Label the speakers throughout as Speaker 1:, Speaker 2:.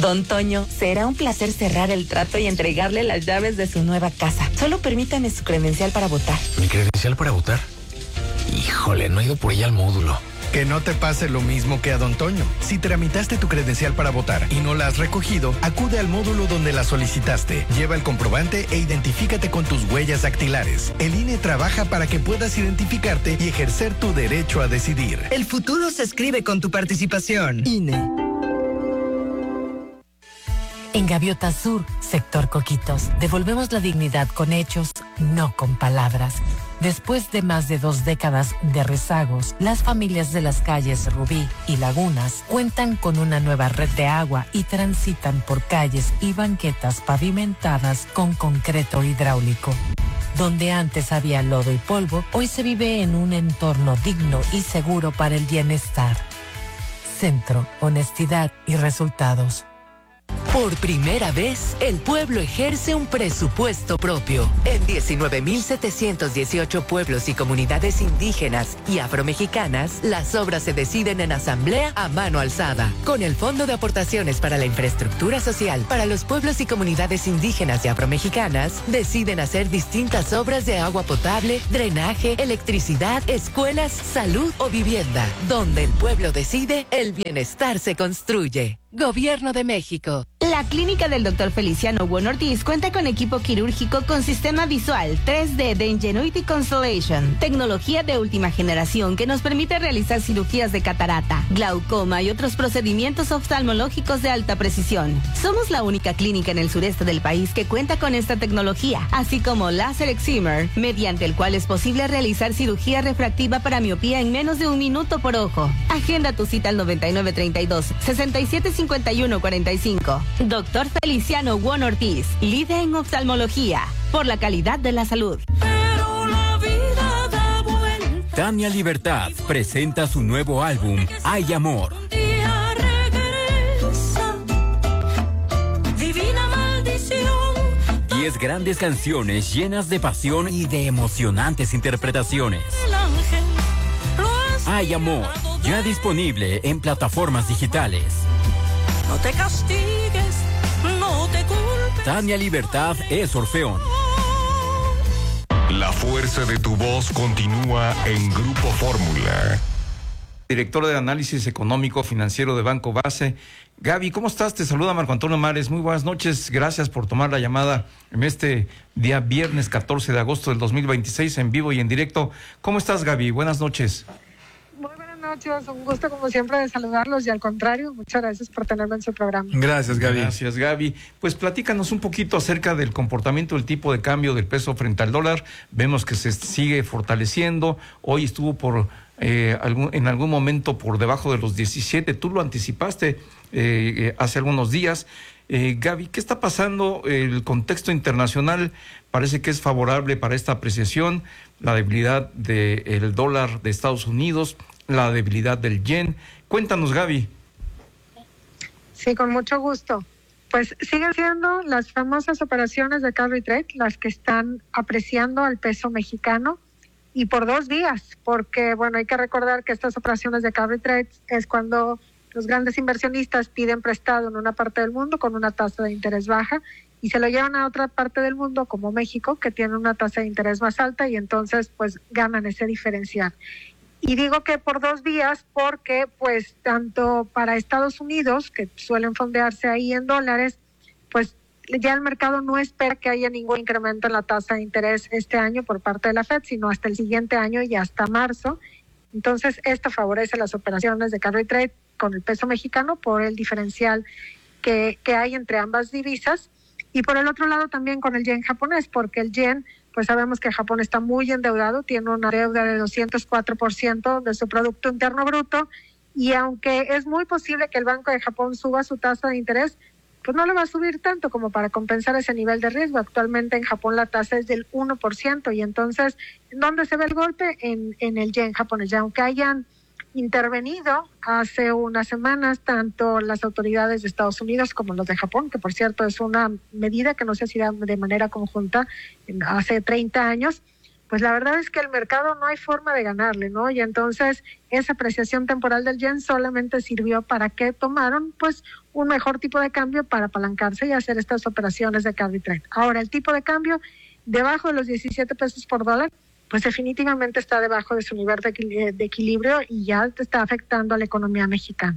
Speaker 1: Don Toño, será un placer cerrar el trato y entregarle las llaves de su nueva casa. Solo permítame su credencial para votar.
Speaker 2: ¿Mi credencial para votar? Híjole, no he ido por ella al módulo.
Speaker 3: Que no te pase lo mismo que a Don Toño. Si tramitaste tu credencial para votar y no la has recogido, acude al módulo donde la solicitaste. Lleva el comprobante e identifícate con tus huellas dactilares. El INE trabaja para que puedas identificarte y ejercer tu derecho a decidir.
Speaker 4: El futuro se escribe con tu participación.
Speaker 3: INE.
Speaker 5: En Gaviota Sur, sector Coquitos, devolvemos la dignidad con hechos, no con palabras. Después de más de 2 décadas de rezagos, las familias de las calles Rubí y Lagunas cuentan con una nueva red de agua y transitan por calles y banquetas pavimentadas con concreto hidráulico. Donde antes había lodo y polvo, hoy se vive en un entorno digno y seguro para el bienestar. Centro, honestidad y resultados.
Speaker 6: Por primera vez, el pueblo ejerce un presupuesto propio. En 19.718 pueblos y comunidades indígenas y afromexicanas, las obras se deciden en asamblea a mano alzada. Con el Fondo de Aportaciones para la Infraestructura Social para los pueblos y comunidades indígenas y afromexicanas, deciden hacer distintas obras de agua potable, drenaje, electricidad, escuelas, salud o vivienda. Donde el pueblo decide, el bienestar se construye. Gobierno de México.
Speaker 7: La clínica del Dr. Feliciano Bueno Ortiz cuenta con equipo quirúrgico con sistema visual 3D de Ingenuity Constellation, tecnología de última generación que nos permite realizar cirugías de catarata, glaucoma y otros procedimientos oftalmológicos de alta precisión. Somos la única clínica en el sureste del país que cuenta con esta tecnología, así como láser excimer, mediante el cual es posible realizar cirugía refractiva para miopía en menos de 1 minuto por ojo. Agenda tu cita al 9932-675145. Doctor Feliciano Bueno Ortiz, líder en oftalmología, por la calidad de la salud.
Speaker 8: Pero la vida da vuelta.
Speaker 9: Tania Libertad presenta su nuevo álbum, Hay Amor.
Speaker 8: Un día regresa, divina maldición.
Speaker 9: 10 grandes canciones llenas de pasión y de emocionantes interpretaciones.
Speaker 8: El ángel lo ha
Speaker 9: Hay Amor, ya disponible en plataformas digitales.
Speaker 8: No te castigues, no te culpes.
Speaker 9: Tania Libertad es Orfeón.
Speaker 10: La fuerza de tu voz continúa en Grupo Fórmula.
Speaker 11: Director de Análisis Económico Financiero de Banco Base. Gaby, ¿cómo estás? Te saluda Marco Antonio Mares. Muy buenas noches. Gracias por tomar la llamada en este día viernes 14 de agosto del 2026 en vivo y en directo. ¿Cómo estás, Gaby? Buenas noches.
Speaker 12: Muy buenas noches, un gusto como siempre de saludarlos y al contrario, muchas gracias por tenerme en su programa.
Speaker 11: Gracias, Gaby. Gracias, Gaby. Pues platícanos un poquito acerca del comportamiento del tipo de cambio del peso frente al dólar. Vemos que se sigue fortaleciendo. Hoy estuvo en algún momento por debajo de los 17. Tú lo anticipaste hace algunos días. Gaby, ¿qué está pasando? El contexto internacional parece que es favorable para esta apreciación, la debilidad del dólar de Estados Unidos, la debilidad del yen. Cuéntanos, Gaby.
Speaker 12: Sí, con mucho gusto. Pues siguen siendo las famosas operaciones de carry trade las que están apreciando al peso mexicano y por 2 días, porque bueno, hay que recordar que estas operaciones de carry trade es cuando los grandes inversionistas piden prestado en una parte del mundo con una tasa de interés baja y se lo llevan a otra parte del mundo como México, que tiene una tasa de interés más alta y entonces pues ganan ese diferencial. Y digo que por 2 días porque pues tanto para Estados Unidos, que suelen fondearse ahí en dólares, pues ya el mercado no espera que haya ningún incremento en la tasa de interés este año por parte de la Fed, sino hasta el siguiente año y hasta marzo. Entonces esto favorece las operaciones de carry trade con el peso mexicano por el diferencial que hay entre ambas divisas. Y por el otro lado también con el yen japonés, porque el yen, pues sabemos que Japón está muy endeudado, tiene una deuda de 204% de su Producto Interno Bruto, y aunque es muy posible que el Banco de Japón suba su tasa de interés, pues no le va a subir tanto como para compensar ese nivel de riesgo. Actualmente en Japón la tasa es del 1%, y entonces, ¿dónde se ve el golpe? En el yen japonés. Ya aunque hayan intervenido hace unas semanas tanto las autoridades de Estados Unidos como los de Japón, que por cierto es una medida que no se hacía de manera conjunta hace 30 años, pues la verdad es que el mercado no hay forma de ganarle, ¿no? Y entonces esa apreciación temporal del yen solamente sirvió para que tomaron pues un mejor tipo de cambio para apalancarse y hacer estas operaciones de carry trade. Ahora, el tipo de cambio debajo de los 17 pesos por dólar, pues definitivamente está debajo de su nivel de equilibrio y ya te está afectando a la economía mexicana.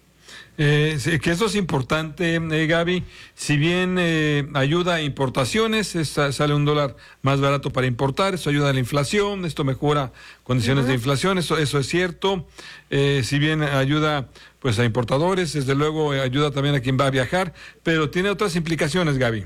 Speaker 13: Sí, que eso es importante, Gaby. Si bien ayuda a importaciones, sale un dólar más barato para importar, eso ayuda a la inflación, esto mejora condiciones de inflación, eso es cierto. Si bien ayuda pues a importadores, desde luego ayuda también a quien va a viajar, pero tiene otras implicaciones, Gaby.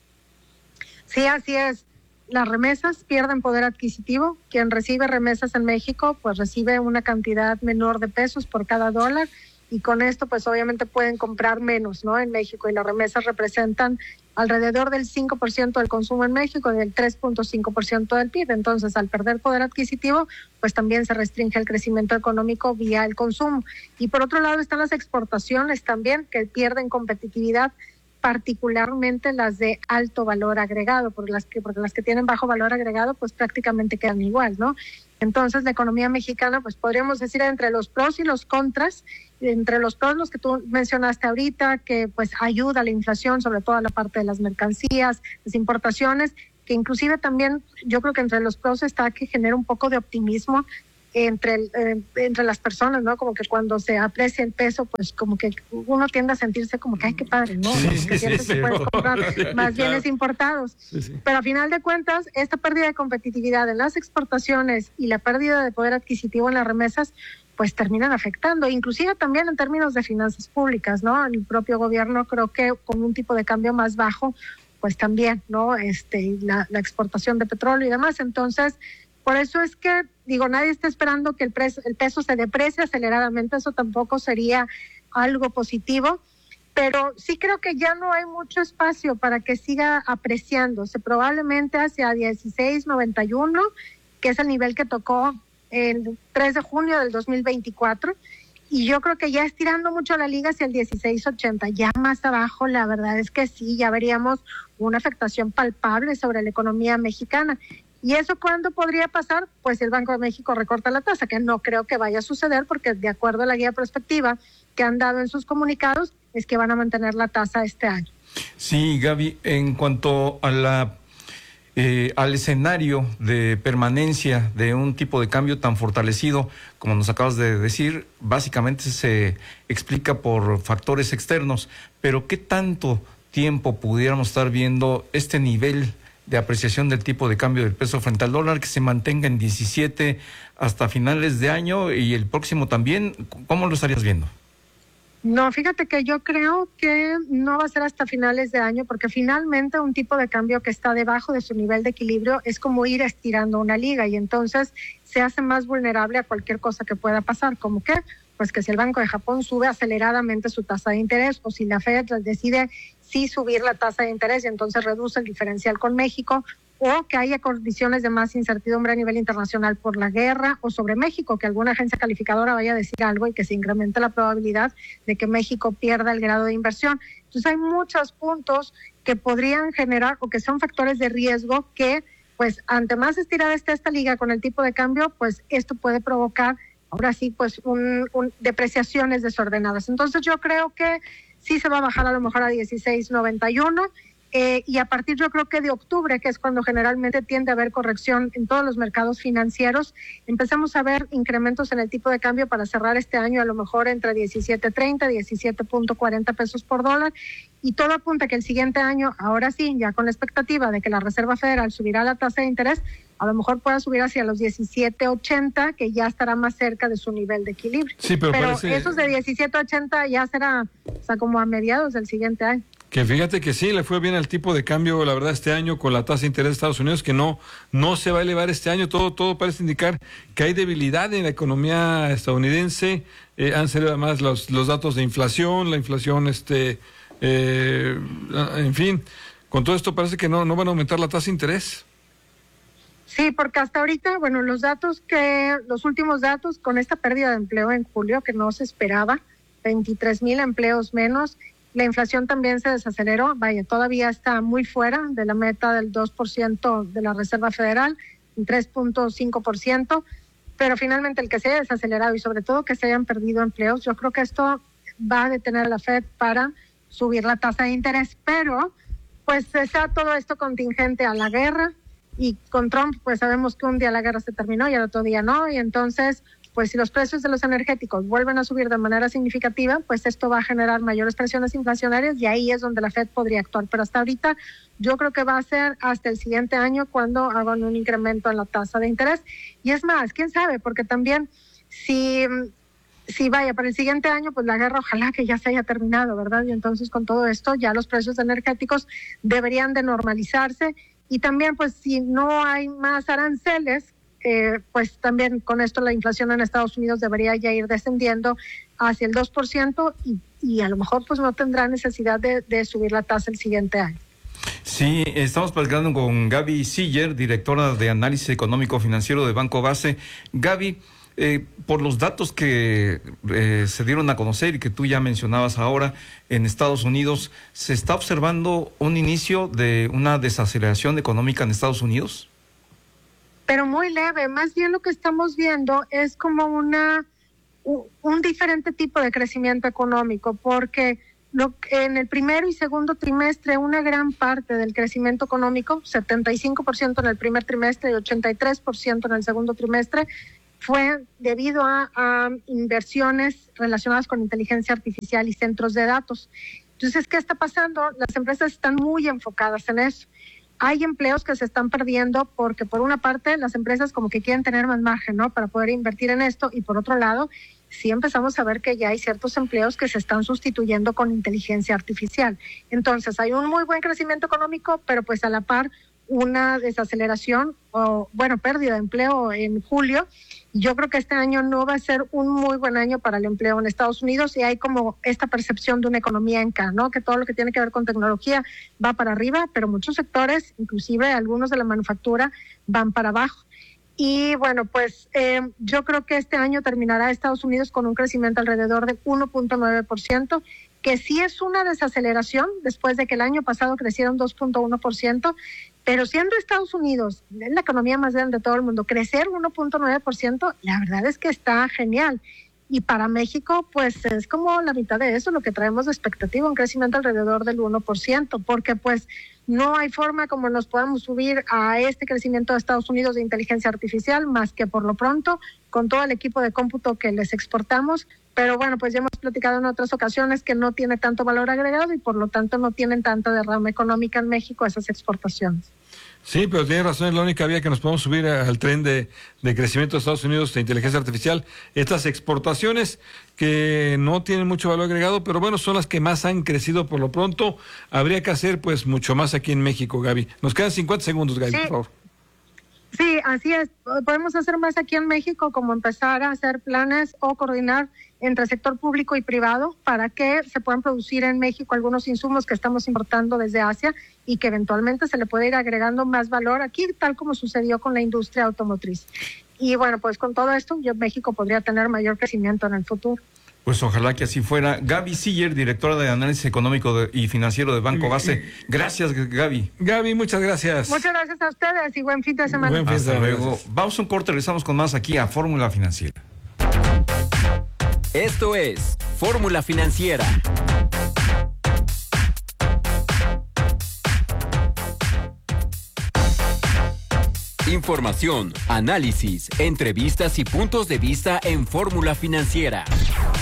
Speaker 12: Sí, así es. Las remesas pierden poder adquisitivo. Quien recibe remesas en México, pues recibe una cantidad menor de pesos por cada dólar. Y con esto, pues obviamente pueden comprar menos, ¿no? En México, y las remesas representan alrededor del 5% del consumo en México y del 3.5% del PIB. Entonces, al perder poder adquisitivo, pues también se restringe el crecimiento económico vía el consumo. Y por otro lado están las exportaciones también, que pierden competitividad, particularmente las de alto valor agregado, porque las que tienen bajo valor agregado pues prácticamente quedan igual, ¿no? Entonces la economía mexicana, pues podríamos decir entre los pros y los contras, entre los pros los que tú mencionaste ahorita, que pues ayuda a la inflación, sobre todo a la parte de las mercancías, las importaciones, que inclusive también yo creo que entre los pros está que genera un poco de optimismo entre las personas, ¿no? Como que cuando se aprecia el peso, pues como que uno tiende a sentirse como que, ay, qué padre, ¿no? Que siempre se puede comprar más bienes importados. Pero a final de cuentas, esta pérdida de competitividad en las exportaciones y la pérdida de poder adquisitivo en las remesas, pues terminan afectando, inclusive también en términos de finanzas públicas, ¿no? El propio gobierno creo que con un tipo de cambio más bajo, pues también, ¿no? La exportación de petróleo y demás. Entonces, por eso es que, digo, nadie está esperando que el peso se deprecie aceleradamente, eso tampoco sería algo positivo, pero sí creo que ya no hay mucho espacio para que siga apreciándose, probablemente hacia 16.91, que es el nivel que tocó el 3 de junio del 2024, y yo creo que ya estirando mucho la liga hacia el 16.80, ya más abajo, la verdad es que sí, ya veríamos una afectación palpable sobre la economía mexicana. ¿Y eso cuándo podría pasar? Pues el Banco de México recorta la tasa, que no creo que vaya a suceder, porque de acuerdo a la guía prospectiva que han dado en sus comunicados, es que van a mantener la tasa este año.
Speaker 11: Sí, Gaby, en cuanto a al escenario de permanencia de un tipo de cambio tan fortalecido, como nos acabas de decir, básicamente se explica por factores externos, pero ¿qué tanto tiempo pudiéramos estar viendo este nivel de apreciación del tipo de cambio del peso frente al dólar, que se mantenga en 17 hasta finales de año y el próximo también? ¿Cómo lo estarías viendo?
Speaker 12: No, fíjate que yo creo que no va a ser hasta finales de año, porque finalmente un tipo de cambio que está debajo de su nivel de equilibrio es como ir estirando una liga, y entonces se hace más vulnerable a cualquier cosa que pueda pasar, como que pues que si el Banco de Japón sube aceleradamente su tasa de interés, o si la Fed decide sí subir la tasa de interés y entonces reduce el diferencial con México, o que haya condiciones de más incertidumbre a nivel internacional por la guerra, o sobre México, que alguna agencia calificadora vaya a decir algo y que se incremente la probabilidad de que México pierda el grado de inversión. Entonces hay muchos puntos que podrían generar, o que son factores de riesgo que, pues, ante más estirada esté esta liga con el tipo de cambio, pues esto puede provocar ahora sí, pues depreciaciones desordenadas. Entonces yo creo que sí se va a bajar a lo mejor a 16.91, y a partir yo creo que de octubre, que es cuando generalmente tiende a haber corrección en todos los mercados financieros, empezamos a ver incrementos en el tipo de cambio para cerrar este año a lo mejor entre 17.30, 17.40 pesos por dólar, y todo apunta que el siguiente año, ahora sí, ya con la expectativa de que la Reserva Federal subirá la tasa de interés, a lo mejor pueda subir hacia los 17.80, que ya estará más cerca de su nivel de equilibrio.
Speaker 13: Sí, pero parece...
Speaker 12: esos de 17.80 ya será, o sea, como a mediados del siguiente año.
Speaker 13: Que fíjate que sí, le fue bien al tipo de cambio, la verdad, este año con la tasa de interés de Estados Unidos, que no se va a elevar este año. Todo parece indicar que hay debilidad en la economía estadounidense. Han salido además los datos de inflación, la inflación, en fin, con todo esto parece que no van a aumentar la tasa de interés.
Speaker 12: Sí, porque hasta ahorita, bueno, los últimos datos con esta pérdida de empleo en julio que no se esperaba, 23,000 empleos menos, la inflación también se desaceleró, todavía está muy fuera de la meta del 2% de la Reserva Federal, 3.5%, pero finalmente el que se haya desacelerado y sobre todo que se hayan perdido empleos, yo creo que esto va a detener a la Fed para subir la tasa de interés, pero pues está todo esto contingente a la guerra, y con Trump pues sabemos que un día la guerra se terminó y al otro día no, y entonces pues si los precios de los energéticos vuelven a subir de manera significativa, pues esto va a generar mayores presiones inflacionarias y ahí es donde la Fed podría actuar. Pero hasta ahorita yo creo que va a ser hasta el siguiente año cuando hagan un incremento en la tasa de interés. Y es más, quién sabe, porque también si vaya para el siguiente año, pues la guerra ojalá que ya se haya terminado, ¿verdad? Y entonces con todo esto ya los precios energéticos deberían de normalizarse. Y también pues si no hay más aranceles, pues también con esto la inflación en Estados Unidos debería ya ir descendiendo hacia el 2% y a lo mejor pues no tendrá necesidad de subir la tasa el siguiente año.
Speaker 11: Sí, estamos platicando con Gaby Siller, directora de Análisis Económico Financiero de Banco Base. Gaby, por los datos que se dieron a conocer y que tú ya mencionabas ahora, en Estados Unidos, ¿se está observando un inicio de una desaceleración económica en Estados Unidos?
Speaker 12: Pero muy leve, más bien lo que estamos viendo es como un diferente tipo de crecimiento económico, porque en el primero y segundo trimestre una gran parte del crecimiento económico, 75% en el primer trimestre y 83% en el segundo trimestre, fue debido a inversiones relacionadas con inteligencia artificial y centros de datos. Entonces, ¿qué está pasando? Las empresas están muy enfocadas en eso. Hay empleos que se están perdiendo porque por una parte las empresas como que quieren tener más margen, ¿no? Para poder invertir en esto, y por otro lado sí empezamos a ver que ya hay ciertos empleos que se están sustituyendo con inteligencia artificial. Entonces hay un muy buen crecimiento económico, pero pues a la par una desaceleración o pérdida de empleo en julio. Yo creo que este año no va a ser un muy buen año para el empleo en Estados Unidos y hay como esta percepción de una economía en K, ¿no? Que todo lo que tiene que ver con tecnología va para arriba, pero muchos sectores, inclusive algunos de la manufactura, van para abajo. Y bueno, pues yo creo que este año terminará Estados Unidos con un crecimiento alrededor del 1.9%, que sí es una desaceleración después de que el año pasado crecieron 2.1%, pero siendo Estados Unidos la economía más grande de todo el mundo, crecer 1.9%, la verdad es que está genial. Y para México, pues es como la mitad de eso, lo que traemos de expectativa, un crecimiento alrededor del 1%, porque pues no hay forma como nos podamos subir a este crecimiento de Estados Unidos de inteligencia artificial, más que por lo pronto con todo el equipo de cómputo que les exportamos. Pero bueno, pues ya hemos platicado en otras ocasiones que no tiene tanto valor agregado y por lo tanto no tienen tanta derrama económica en México esas exportaciones.
Speaker 13: Sí, pero tiene razón, es la única vía que nos podemos subir al tren de crecimiento de Estados Unidos de inteligencia artificial. Estas exportaciones que no tienen mucho valor agregado, pero bueno, son las que más han crecido por lo pronto. Habría que hacer pues mucho más aquí en México, Gaby. Nos quedan 50 segundos, Gaby,
Speaker 12: sí.
Speaker 13: Por favor.
Speaker 12: Sí, así es. Podemos hacer más aquí en México, como empezar a hacer planes o coordinar entre sector público y privado para que se puedan producir en México algunos insumos que estamos importando desde Asia y que eventualmente se le puede ir agregando más valor aquí, tal como sucedió con la industria automotriz. Y bueno, pues con todo esto, México podría tener mayor crecimiento en el futuro.
Speaker 11: Pues ojalá que así fuera. Gaby Siller, directora de Análisis Económico y Financiero de Banco Base. Gracias, Gaby.
Speaker 13: Gaby, muchas gracias.
Speaker 12: Muchas gracias a ustedes y buen fin de semana.
Speaker 13: Buen fin de semana.
Speaker 11: Hasta luego. Vamos a un corte, regresamos con más aquí a Fórmula Financiera.
Speaker 9: Esto es Fórmula Financiera. Información, análisis, entrevistas y puntos de vista en Fórmula Financiera.